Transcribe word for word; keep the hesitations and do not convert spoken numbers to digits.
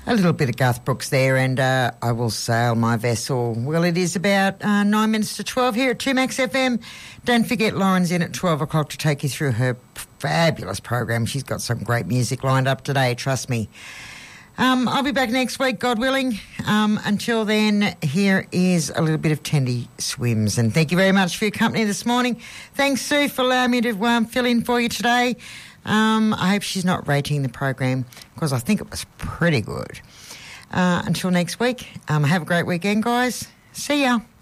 A little bit of Garth Brooks there, and uh, I will sail my vessel. Well, it is about uh, nine minutes to twelve here at two Max F M. Don't forget Lauren's in at twelve o'clock to take you through her fabulous program. She's got some great music lined up today, trust me. Um, I'll be back next week, God willing. Um, until then, here is a little bit of Tendy Swims. And thank you very much for your company this morning. Thanks, Sue, for allowing me to um, fill in for you today. Um, I hope she's not rating the program because I think it was pretty good. Uh, until next week, um, have a great weekend, guys. See ya.